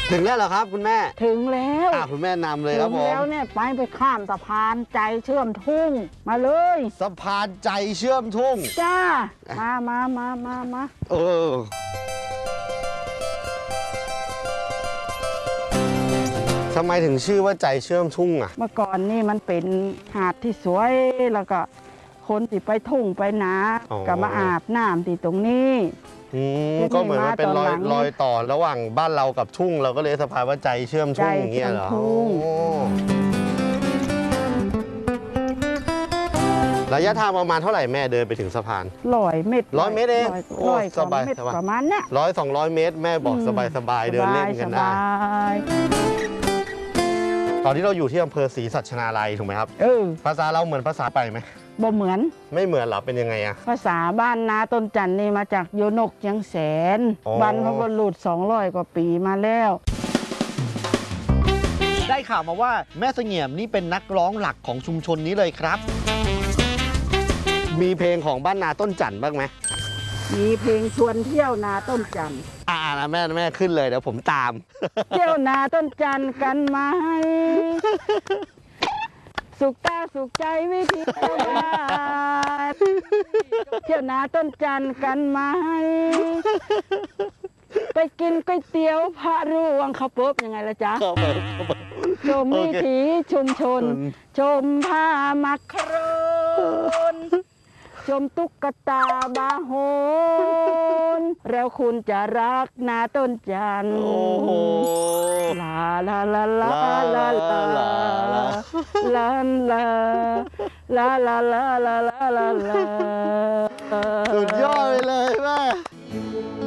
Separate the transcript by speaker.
Speaker 1: ถึงแล้วเหรอครับคุณแม่
Speaker 2: ถึงแล้ว
Speaker 1: คุณแม่นำเลยครับผม
Speaker 2: ถึงแล้วเนี่ยไปข้ามสะพานใจเชื่อมทุ่งมาเลย
Speaker 1: สะพานใจเชื่อมทุ่ง
Speaker 2: จ้ามา
Speaker 1: ทำไมถึงชื่อว่าใจเชื่อมทุ่งอ่ะ
Speaker 2: เมื่อก่อนนี่มันเป็นหาดที่สวยแล้วก็คนที่ไปทุ่งไปนาก็มาอาบน้ำที่ตรงนี้
Speaker 1: ก็เหมือนมันเป็นรอยต่อระหว่างบ้านเรากับทุ่งเราก็เลยสะพานว่าใจเชื่อมทุ่งอย่างเงี้ยเหรอระยะทางประมาณเท่าไหร่แม่เดินไปถึงสะพาน
Speaker 2: 100 เมตร
Speaker 1: เอง
Speaker 2: สบายประมาณนี้
Speaker 1: 100-200 เมตรแม่บอกสบายเดินเล่นกันได้ตอนที่เราอยู่ที่อำเภอศรีสัชนาลัยถูกไหมครับภาษาเราเหมือนภาษาไปไหม
Speaker 2: บ่เหมือน
Speaker 1: ไม่เหมือนหรอเป็นยังไงอะ
Speaker 2: ภาษาบ้านนาต้นจันนี่มาจากโยนกเชียงแสนบรรพบุรุษ200 กว่าปีมาแล้ว
Speaker 3: ได้ข่าวมาว่าแม่เสงี่ยมนี่เป็นนักร้องหลักของชุมชนนี้เลยครับ
Speaker 1: มีเพลงของบ้านนาต้นจันบ้างไหม
Speaker 2: มีเพลงชวนเที่ยวนาต้นจัน
Speaker 1: นะแม่ขึ้นเลยเดี๋ยวผมตาม
Speaker 2: เที่ยวนาต้นจันกันไหมสุขตาสุขใจวิธีเที่ยวนาต้นจันกันไหมไปกินก๋วยเตี๋ยวพระร่วงข้าวปุ๊บยังไงล่ะจ๊ะชมวิถีชุมชนชมผ้ามักโครนชมตุ๊กตาบาโฮนแล้วคุณจะรักนาต้นจันลาลาลาลาลาลาลาลาลาลาลาลาลาลาลา
Speaker 1: สุดยอดไปเลยแม่